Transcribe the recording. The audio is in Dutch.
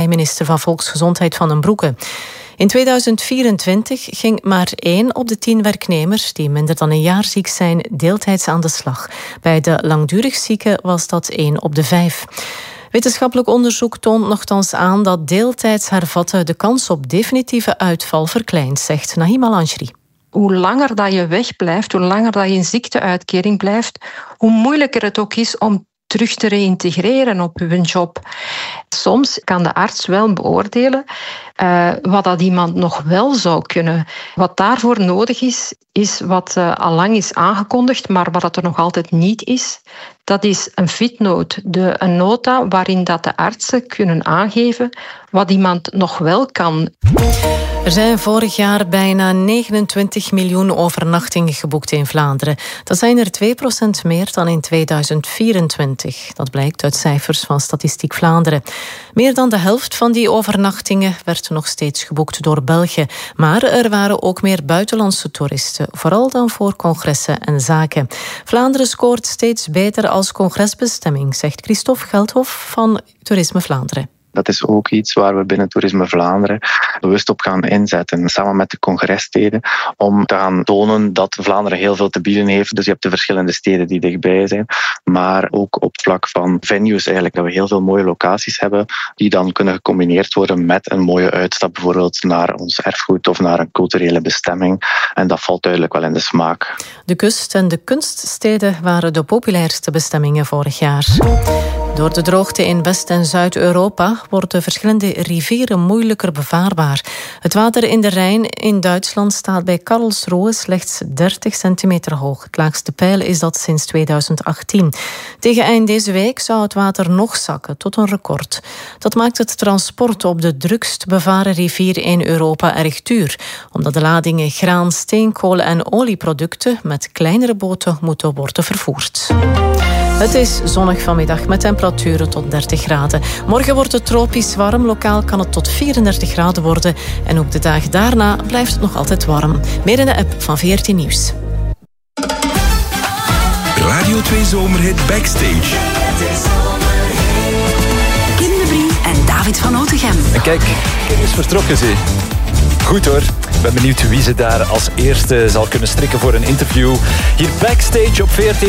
minister van Volksgezondheid Van den Broeke. In 2024 ging maar 1 op de 10 werknemers die minder dan een jaar ziek zijn deeltijds aan de slag. Bij de langdurig zieken was dat 1 op de 5. Wetenschappelijk onderzoek toont nochtans aan dat deeltijds hervatten de kans op definitieve uitval verkleint, zegt Nahim Al-Anjri. Hoe langer dat je wegblijft, hoe langer dat je in ziekteuitkering blijft, hoe moeilijker het ook is om terug te reïntegreren op je job. Soms kan de arts wel beoordelen wat dat iemand nog wel zou kunnen. Wat daarvoor nodig is wat al lang is aangekondigd, maar wat het er nog altijd niet is. Dat is een fitnote, een nota waarin dat de artsen kunnen aangeven wat iemand nog wel kan. Er zijn vorig jaar bijna 29 miljoen overnachtingen geboekt in Vlaanderen. Dat zijn er 2% meer dan in 2024. Dat blijkt uit cijfers van Statistiek Vlaanderen. Meer dan de helft van die overnachtingen werd nog steeds geboekt door België. Maar er waren ook meer buitenlandse toeristen, vooral dan voor congressen en zaken. Vlaanderen scoort steeds beter als congresbestemming, zegt Christophe Geldhof van Toerisme Vlaanderen. Dat is ook iets waar we binnen Toerisme Vlaanderen bewust op gaan inzetten, samen met de congressteden, om te gaan tonen dat Vlaanderen heel veel te bieden heeft. Dus je hebt de verschillende steden die dichtbij zijn, maar ook op het vlak van venues eigenlijk, dat we heel veel mooie locaties hebben, die dan kunnen gecombineerd worden met een mooie uitstap, bijvoorbeeld naar ons erfgoed of naar een culturele bestemming. En dat valt duidelijk wel in de smaak. De kust en de kunststeden waren de populairste bestemmingen vorig jaar. Door de droogte in West- en Zuid-Europa worden verschillende rivieren moeilijker bevaarbaar. Het water in de Rijn in Duitsland staat bij Karlsruhe slechts 30 centimeter hoog. Het laagste peil is dat sinds 2018. Tegen eind deze week zou het water nog zakken tot een record. Dat maakt het transport op de drukst bevaren rivier in Europa erg duur, omdat de ladingen graan, steenkool en olieproducten met kleinere boten moeten worden vervoerd. Het is zonnig vanmiddag met temperaturen tot 30 graden. Morgen wordt het tropisch warm. Lokaal kan het tot 34 graden worden. En ook de dag daarna blijft het nog altijd warm. Meer in de app van VRT Nieuws. Radio 2 Zomerhit Backstage. Kim de Brie en David van Otegem. En kijk, Kim is vertrokken, zie. Goed hoor. Ik ben benieuwd wie ze daar als eerste zal kunnen strikken voor een interview. Hier backstage op VRT